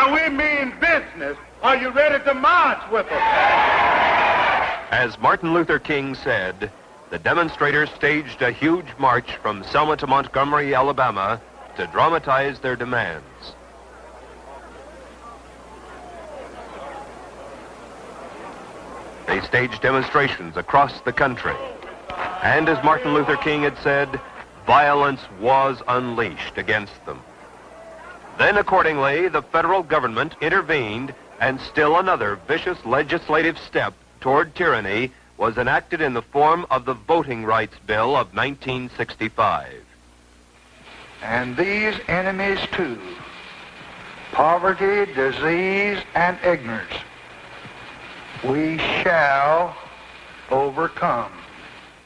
Now, we mean business. Are you ready to march with us? As Martin Luther King said, the demonstrators staged a huge march from Selma to Montgomery, Alabama, to dramatize their demands. They staged demonstrations across the country. And as Martin Luther King had said, violence was unleashed against them. Then, accordingly, the federal government intervened, and still another vicious legislative step toward tyranny was enacted in the form of the Voting Rights Bill of 1965. And these enemies, too, poverty, disease, and ignorance, we shall overcome.